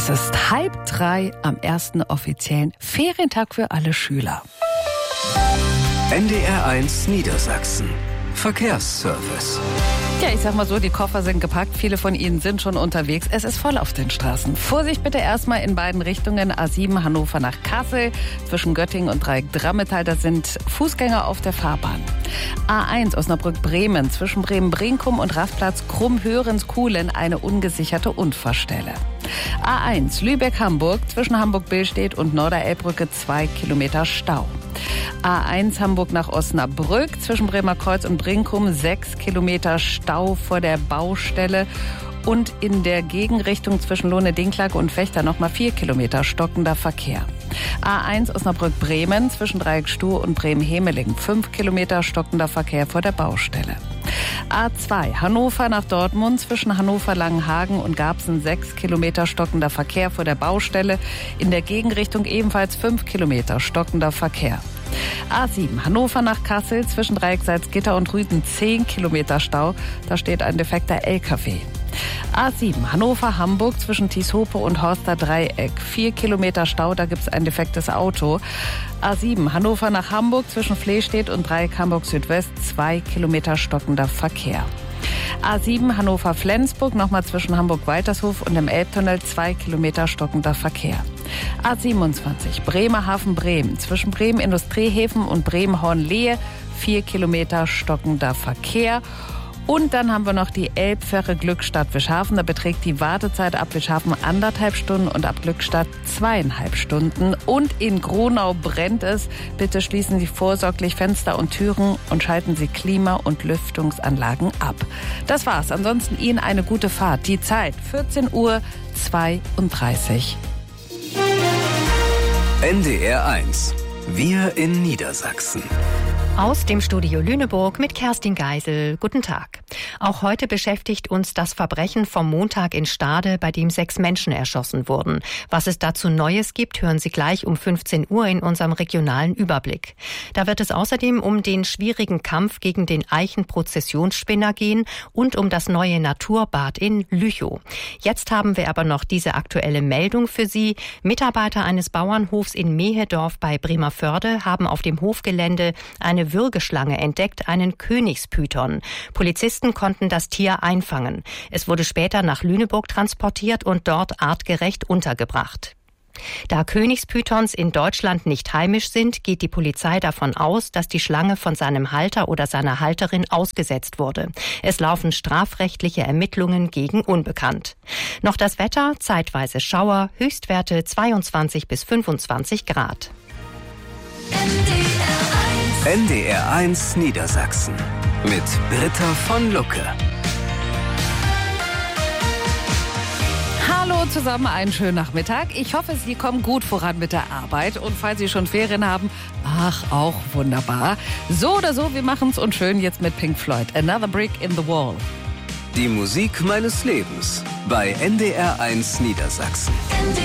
Es ist 2:30 am ersten offiziellen Ferientag für alle Schüler. NDR1 Niedersachsen. Verkehrsservice. Ja, ich sag mal so, die Koffer sind gepackt, viele von Ihnen sind schon unterwegs. Es ist voll auf den Straßen. Vorsicht bitte erstmal in beiden Richtungen. A7 Hannover nach Kassel, zwischen Göttingen und Dreieck-Drammetal, da sind Fußgänger auf der Fahrbahn. A1 Osnabrück-Bremen, zwischen Bremen-Brinkum und Rastplatz Krumm-Hörens-Kuhlen eine ungesicherte Unfallstelle. A1 Lübeck-Hamburg, zwischen Hamburg-Billstedt und Norderelbbrücke 2 Kilometer Stau. A1 Hamburg nach Osnabrück, zwischen Bremerkreuz und Brinkum 6 Kilometer Stau vor der Baustelle. Und in der Gegenrichtung zwischen Lohne-Dinklage und Vechta nochmal 4 Kilometer stockender Verkehr. A1 Osnabrück-Bremen, zwischen Dreieck-Stuhr und Bremen-Hemeling 5 Kilometer stockender Verkehr vor der Baustelle. A2 Hannover nach Dortmund, zwischen Hannover-Langenhagen und Garbsen 6 Kilometer stockender Verkehr vor der Baustelle. In der Gegenrichtung ebenfalls 5 Kilometer stockender Verkehr. A7 Hannover nach Kassel, zwischen Dreieck Salzgitter und Rügen 10 Kilometer Stau. Da steht ein defekter LKW. A7 Hannover-Hamburg, zwischen Tieshope und Horster Dreieck 4 Kilometer Stau, da gibt es ein defektes Auto. A7 Hannover nach Hamburg, zwischen Flehstedt und Dreieck Hamburg Südwest 2 Kilometer stockender Verkehr. A7 Hannover-Flensburg, nochmal zwischen Hamburg-Waltershof und dem Elbtunnel 2 Kilometer stockender Verkehr. A27 Bremerhaven-Bremen, zwischen Bremen-Industriehäfen und Bremen-Hornlehe 4 Kilometer stockender Verkehr. Und dann haben wir noch die Elbfähre-Glückstadt-Wischhafen. Da beträgt die Wartezeit ab Wischhafen 1,5 Stunden und ab Glückstadt 2,5 Stunden. Und in Gronau brennt es. Bitte schließen Sie vorsorglich Fenster und Türen und schalten Sie Klima- und Lüftungsanlagen ab. Das war's. Ansonsten Ihnen eine gute Fahrt. Die Zeit 14:32 Uhr. NDR1. Wir in Niedersachsen. Aus dem Studio Lüneburg mit Kerstin Geisel. Guten Tag. Auch heute beschäftigt uns das Verbrechen vom Montag in Stade, bei dem 6 Menschen erschossen wurden. Was es dazu Neues gibt, hören Sie gleich um 15 Uhr in unserem regionalen Überblick. Da wird es außerdem um den schwierigen Kampf gegen den Eichenprozessionsspinner gehen und um das neue Naturbad in Lüchow. Jetzt haben wir aber noch diese aktuelle Meldung für Sie. Mitarbeiter eines Bauernhofs in Mehedorf bei Bremerförde haben auf dem Hofgelände eine Würgeschlange entdeckt, einen Königspython. Polizisten konnten das Tier einfangen. Es wurde später nach Lüneburg transportiert und dort artgerecht untergebracht. Da Königspythons in Deutschland nicht heimisch sind, geht die Polizei davon aus, dass die Schlange von seinem Halter oder seiner Halterin ausgesetzt wurde. Es laufen strafrechtliche Ermittlungen gegen Unbekannt. Noch das Wetter, zeitweise Schauer, Höchstwerte 22 bis 25 Grad. NDR1 Niedersachsen mit Britta von Lucke. Hallo zusammen, einen schönen Nachmittag. Ich hoffe, Sie kommen gut voran mit der Arbeit. Und falls Sie schon Ferien haben, ach, auch wunderbar. So oder so, wir machen's uns schön jetzt mit Pink Floyd. Another Brick in the Wall. Die Musik meines Lebens bei NDR1 Niedersachsen.